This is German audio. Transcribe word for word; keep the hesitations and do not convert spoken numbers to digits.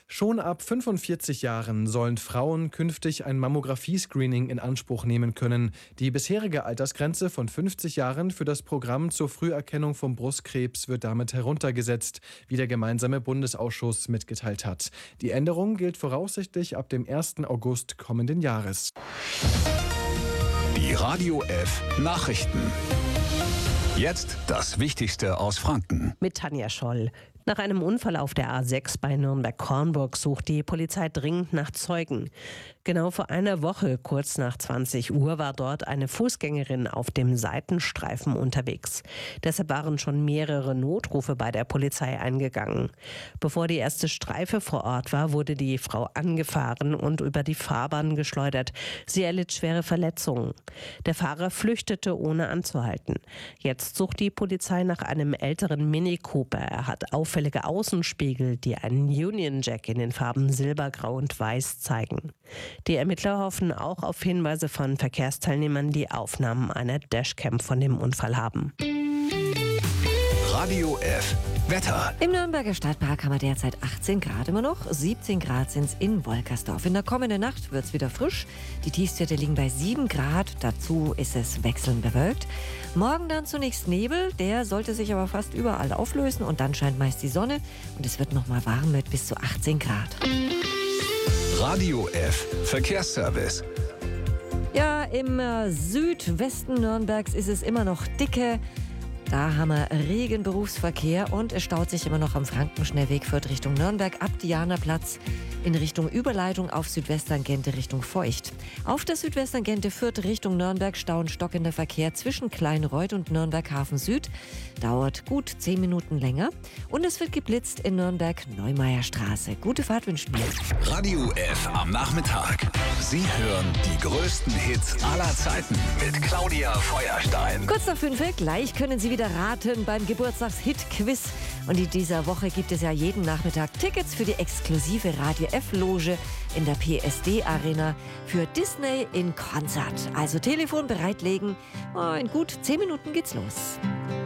Schon ab fünfundvierzig Jahren sollen Frauen künftig ein Mammographie-Screening in Anspruch nehmen können. Die bisherige Altersgrenze von fünfzig Jahren für das Programm zur Früherkennung von Brustkrebs wird damit heruntergesetzt, wie der gemeinsame Bundesausschuss mitgeteilt hat. Die Änderung gilt voraussichtlich ab dem ersten August kommenden Jahres. Die Radio F Nachrichten. Jetzt das Wichtigste aus Franken. Mit Tanja Scholl. Nach einem Unfall auf der A sechs bei Nürnberg-Kornburg sucht die Polizei dringend nach Zeugen. Genau vor einer Woche, kurz nach zwanzig Uhr, war dort eine Fußgängerin auf dem Seitenstreifen unterwegs. Deshalb waren schon mehrere Notrufe bei der Polizei eingegangen. Bevor die erste Streife vor Ort war, wurde die Frau angefahren und über die Fahrbahn geschleudert. Sie erlitt schwere Verletzungen. Der Fahrer flüchtete, ohne anzuhalten. Jetzt sucht die Polizei nach einem älteren Mini Cooper. Er hat auffällige Außenspiegel, die einen Union Jack in den Farben Silber, Grau und Weiß zeigen. Die Ermittler hoffen auch auf Hinweise von Verkehrsteilnehmern, die Aufnahmen einer Dashcam von dem Unfall haben. Radio F Wetter. Im Nürnberger Stadtpark haben wir derzeit achtzehn Grad immer noch. siebzehn Grad sind es in Wolkersdorf. In der kommenden Nacht wird es wieder frisch. Die Tiefstwerte liegen bei sieben Grad. Dazu ist es wechselnd bewölkt. Morgen dann zunächst Nebel. Der sollte sich aber fast überall auflösen. Und dann scheint meist die Sonne. Und es wird noch mal warm mit bis zu achtzehn Grad. Radio F Verkehrsservice. Ja, im äh, Südwesten Nürnbergs ist es immer noch dicke. Da haben wir regen Berufsverkehr und es staut sich immer noch am Frankenschnellweg Fürth Richtung Nürnberg ab Dianaplatz in Richtung Überleitung auf Südwesttangente Richtung Feucht. Auf der Südwesttangente Fürth Richtung Nürnberg stauen stockender Verkehr zwischen Kleinreuth und Nürnberg Hafen Süd. Dauert gut zehn Minuten länger. Und es wird geblitzt in Nürnberg Neumeierstraße. Gute Fahrt wünschen wir. Radio F am Nachmittag. Sie hören die größten Hits aller Zeiten mit Claudia Feuerstein. Kurz nach fünf, gleich können Sie wieder raten beim Geburtstags-Hit-Quiz. Und in dieser Woche gibt es ja jeden Nachmittag Tickets für die exklusive Radio F-Loge in der P S D-Arena für Disney in Konzert. Also Telefon bereitlegen. In gut zehn Minuten geht's los.